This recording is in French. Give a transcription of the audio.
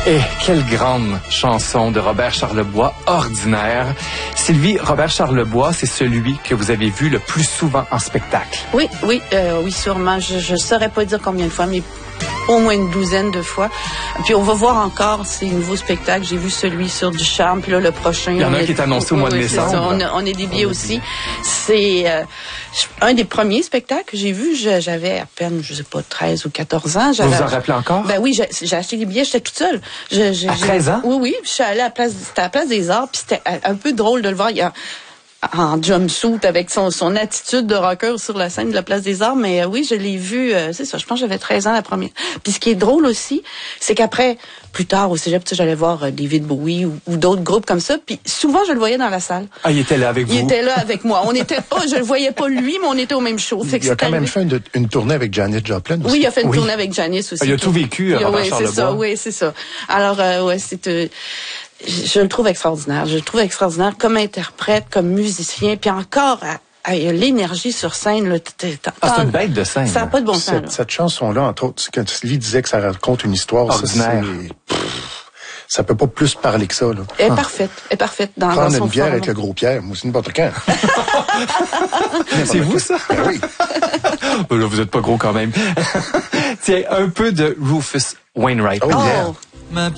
Et quelle grande chanson de Robert Charlebois, Ordinaire. Sylvie, Robert Charlebois, c'est celui que vous avez vu le plus souvent en spectacle. Oui, sûrement. Je saurais pas dire combien de fois, mais au moins une douzaine de fois. Puis on va voir encore ces nouveaux spectacles. J'ai vu celui sur Ducharme, puis là, le prochain... Il y en a un qui est annoncé au mois de décembre. On a des billets aussi. C'est un des premiers spectacles que j'ai vu. J'avais à peine, je sais pas, 13 ou 14 ans. Vous vous en rappelez encore? Ben oui, j'ai acheté des billets, j'étais toute seule. À 13 ans? Oui. Je suis allée à la place des Arts, puis c'était un peu drôle de le voir. En jumpsuit avec son attitude de rocker sur la scène de la Place des Arts. Mais oui, je l'ai vu, c'est ça, je pense que j'avais 13 ans la première. Puis ce qui est drôle aussi, c'est qu'après, plus tard au cégep, j'allais voir David Bowie ou d'autres groupes comme ça. Puis souvent, je le voyais dans la salle. Ah, il était là avec vous? Il était là avec moi. On était pas, je le voyais pas lui, mais on était au même show. Il a quand même fait une tournée avec Janis Joplin aussi. Oui, il a fait une tournée avec Janis aussi. Il a tout vécu, Robert Charlebois. Oui, c'est ça. Alors, je le trouve extraordinaire. Je le trouve extraordinaire comme interprète, comme musicien, puis encore l'énergie sur scène. Là, c'est une bête de scène. Ça n'a pas de bon sens. Cette chanson-là, entre autres, quand Sylvie disait que ça raconte une histoire, ordinaire. Ça peut pas plus parler que ça. Là. Elle est parfaite. Prendre une bière avec le gros Pierre, moi aussi n'importe quand. C'est vous, ça? Ben oui. Là, vous êtes pas gros quand même. Tiens, un peu de Rufus Wainwright. Oh, yeah.